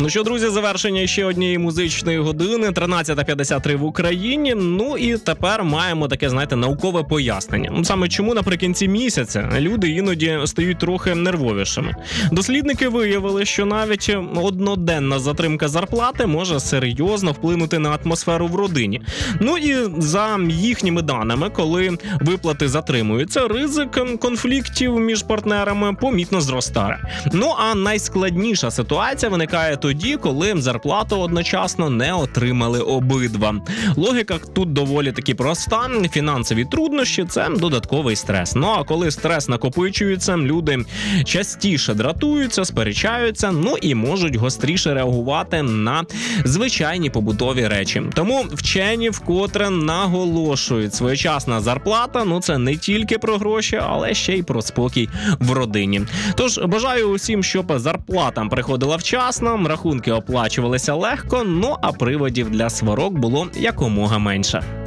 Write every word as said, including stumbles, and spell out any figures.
Ну що, друзі, завершення ще однієї музичної години, тринадцята п'ятдесят три в Україні. Ну і тепер маємо таке, знаєте, наукове пояснення. Ну, саме чому наприкінці місяця люди іноді стають трохи нервовішими. Дослідники виявили, що навіть одноденна затримка зарплати може серйозно вплинути на атмосферу в родині. Ну і за їхніми даними, коли виплати затримуються, ризик конфліктів між партнерами помітно зростає. Ну а найскладніша ситуація виникає тоді, коли зарплату одночасно не отримали обидва. Логіка тут доволі таки проста. Фінансові труднощі – це додатковий стрес. Ну а коли стрес накопичується, люди частіше дратуються, сперечаються, ну і можуть гостріше реагувати на звичайні побутові речі. Тому вчені вкотре наголошують, своєчасна зарплата, ну це не тільки про гроші, але ще й про спокій в родині. Тож бажаю усім, щоб зарплата приходила вчасно, рахунки оплачувалися легко, ну а приводів для сварок було якомога менше.